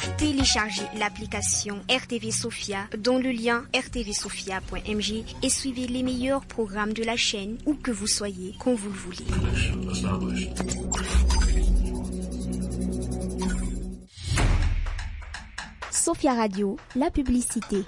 Téléchargez l'application RTV Sophia dans le lien rtvsophia.mg et suivez les meilleurs programmes de la chaîne où que vous soyez, quand vous le voulez. Sophia Radio, la publicité.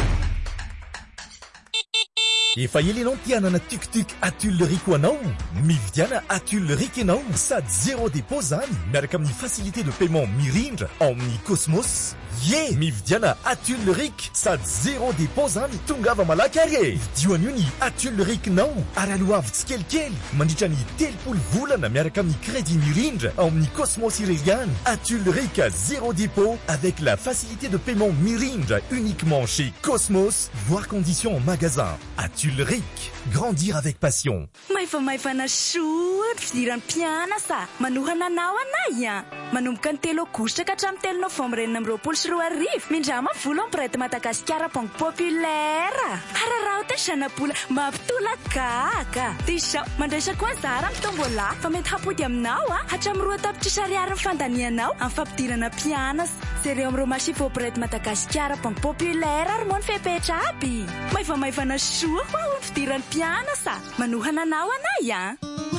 Efa elinao mpianana tuk-tuk Atulerico anao, mividiana Atulerico ianao sady zéro dépôt zany miaraka amin'ny facilité de paiement mirindra ao amin'ny Cosmos. Ye, mividiana Atulerico sady zéro dépôt zany tongava malaky ary e. Vidiona io ny Atulerico-nao ary aloavy tsikelikely mandritra ny 30 volana miaraka amin'ny crédit mirindra ao amin'ny Cosmos Ireliane. Atulerico zéro dépôt avec la facilité de paiement mirindra uniquement chez Cosmos. Voir conditions en magasin. Atulerico, grandir avec passion. Maifana soa fidiran'ny mpianasa manohana anao anay manomboka ny 3 aogositra ka hatramin'ny 3 novambra 2024 mindrama vola ampireto Madagasikara banque populaire ararao te zanabola mampitolagaga dia izao mandraisa koa zara mitombola fa mety hapody aminao hatramin'ny 2 tapitrisa ariary ny fandanianao amin'ny fampidirana mpianasa zereo amin'ireo marché voapireto Madagasikara banque populaire ary moa ny fepetra aby maifana soa ho ny fidiran'ny mpianasa manohana anao anay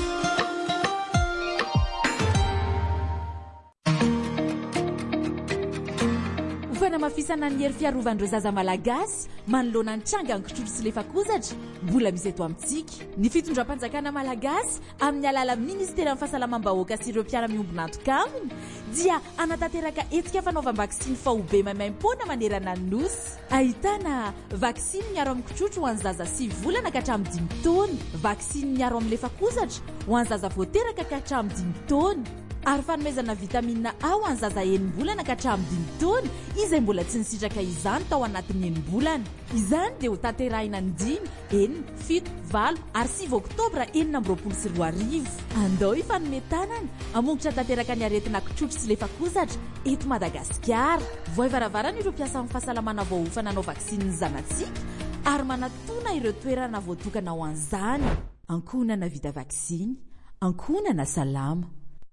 Ufana mafisana ny hery fiarovandreo zaza malagasy manoloana ny tranga ankitrotro sy lefakozatra mbola misy eto amintsika ny fitondram-panjakana malagasy amin'ny alala ministera amin'ny fahasalamam-bahoaka sy ireo mpiara miombona antokaminy dia anatanteraka hetsika fanaovam-vaksiny fahobe maimaim-pona manerana ny nosy ahitana vaksiny miaro amin'ny kitrotro ho an'ny zaza 9 volana ka hatramin'ny 5 taona vaksiny miaro amin'ny lefakozatra ho an'ny zaza voateraka ka hatramin'ny 5 taona ary fanomezana vitamina A ho an'ny zaza 9 bolana ka hatramin'ny 5 taona izay mbola tsy nisitraka izany tao anatin'ny 9 bolana izany dia ho tanterahina ny 5, 7, 8 ary 9 oktobra 2024 andao ifanome tanana amongotra tanteraka ny aretina kitrotro sy lefakozatra eto Madagasikara voivaravarana ireo mpiasa amin'ny fahasalamana voahofa nanao vaksiny ny zanatsika ary manatona ireo toerana voatokana ho an'izany ankonana vita vaksiny ankonana salama.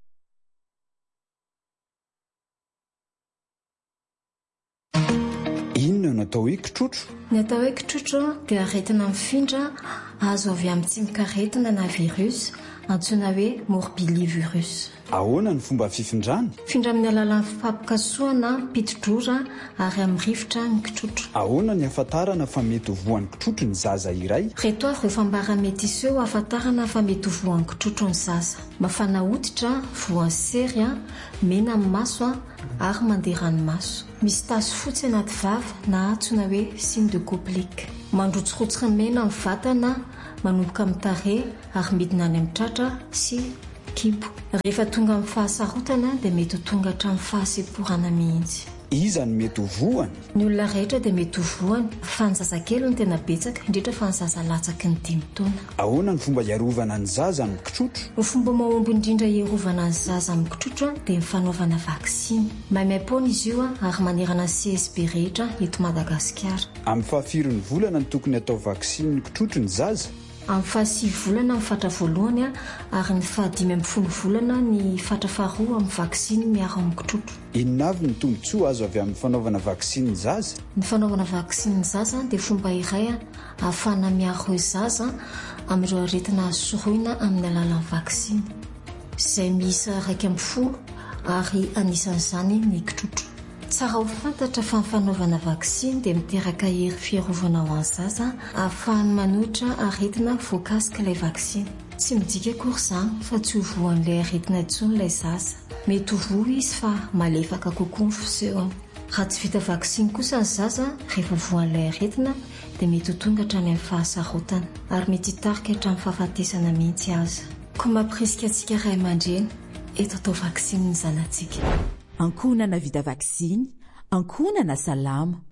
Inona no atao hoe kitrotro? Ny atao hoe kitrotro dia aretina mifindra azo avy amin'ny tsimikaretina na virus antsoina hoe morbillivirus. Ahoana ny fomba fifindrana? Findra amin'ny alalan'ny fampikasoana pitidrora ary amin'ny rivotra ny kitrotro. Ahoana ny ahafantarana fa mety ho voan'ny kitrotro ny zaza iray? Reto avy ireo fambara mety iseho ahafantarana fa mety ho voan'ny kitrotro ny zaza. Mafana hoditra, voan'ny sery, mena amin'ny maso ary mandeha ranomaso. Misy tasy fotsy anaty vava na antsoina hoe signe de Koplik. Mandrotsirotsy mena amin'ny vatana, manomboka amin'ny tarehy ary midina any amin'ny tratra sy kibo. Rehefa tonga amin'ny fahasarotana dia mety ho tonga hatramin'ny fahasemporana mihitsy. Iza no mety ho voany? Ny olona rehetra dia mety ho voany fa ny zazakely no tena betsaka indrindra fa ny zaza latsaky ny 5 taona. Ahoana ny fomba iarovana ny zaza amin'ny kitrotro? Ny fomba mahomby indrindra iarovana ny zaza amin'ny kitrotro dia ny fanaovana vaksiny. Maimaim-poana izy io ary manerana ny CSB rehetra eto Madagasikara. Amin'ny fahafiry ny volana ny tokony atao vaksiny ny kitrotro ny zaza? Amin'ny faha 9 volana ny fatra voalohany ary ny faha 15 volana ny fatra faharoa amin'ny vaksiny miaro amin'ny kitrotro. Inona avy ny tombotsoa azo avy amin'ny fanaovana vaksiny ny zaza? Ny fanaovana vaksiny ny zaza dia fomba iray ahafahana miaro zaza amin'ireo aretina soroina amin'ny alalan'ny vaksiny izay miisa 2.10 ary anisan'izany ny kitrotro. Tsara ho fantatra fa ny fanaovana vaksiny dia miteraka hery fiarovana ho an'ny zaza ahafahany manohitra aretina voakasika ilay vaksiny. Tsy midika akory izany fa tsy ho voan'ilay aretina intsony ilay zaza. Mety ho voa izy fa malefaka kokoa ny fisehony. Raha tsy vita vaksiny kosa ny zaza rehefa voan'ilay aretina dia mety ho tonga hatrany amin'ny fahasarotana ary mety hitarika hatramin'ny fahafatesana mihitsy aza. Koa mampirisika antsika ray aman-dreny eto atao vaksiny ny zanantsika. Ankonana vita vaksiny, ankonana salama.